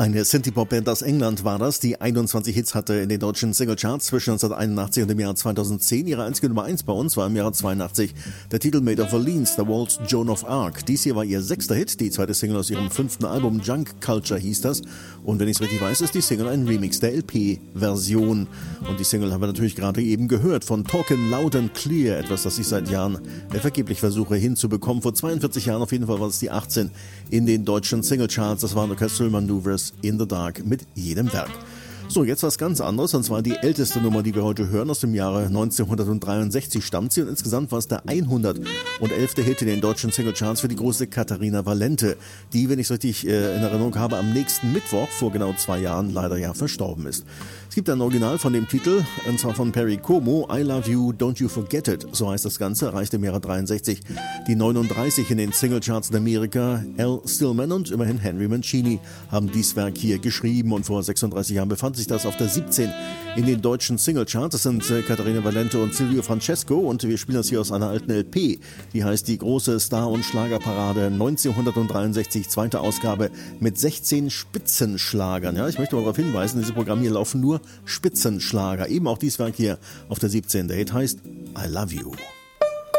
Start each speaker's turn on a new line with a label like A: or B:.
A: Eine Synthie-Pop-Band aus England war das, die 21 Hits hatte in den deutschen Singlecharts zwischen 1981 und dem Jahr 2010. Ihre einzige Nummer 1 bei uns war im Jahre 82 der Titel Made of Orleans, The Waltz Joan of Arc. Dies hier war ihr 6. Hit, die zweite Single aus ihrem 5. Album, Junk Culture hieß das. Und wenn ich es richtig weiß, ist die Single ein Remix der LP-Version. Und die Single haben wir natürlich gerade eben gehört von Talkin' Loud and Clear, etwas, das ich seit Jahren vergeblich versuche hinzubekommen. Vor 42 Jahren auf jeden Fall war es die 18 in den deutschen Singlecharts. Das waren Orchestral Maneuvers in the Dark mit jedem Werk. So, jetzt was ganz anderes, und zwar die älteste Nummer, die wir heute hören, aus dem Jahre 1963 stammt sie, und insgesamt war es der 111. Hit in den deutschen Singlecharts für die große Katharina Valente, die, wenn ich es richtig in Erinnerung habe, am nächsten Mittwoch vor genau 2 Jahren leider ja verstorben ist. Es gibt ein Original von dem Titel, und zwar von Perry Como, I Love You, Don't You Forget It, so heißt das Ganze, erreichte im Jahre 63 die 39 in den Singlecharts in Amerika. Al Stillman und immerhin Henry Mancini haben dies Werk hier geschrieben, und vor 36 Jahren befand sich das auf der 17 in den deutschen Singlecharts. Das sind Katharina Valente und Silvio Francesco, und wir spielen das hier aus einer alten LP, die heißt die große Star- und Schlagerparade 1963, zweite Ausgabe mit 16 Spitzenschlagern. Ja, ich möchte mal darauf hinweisen, in diesem Programm hier laufen nur Spitzenschlager. Eben auch dieses Werk hier auf der 17. Der Hit heißt I Love You.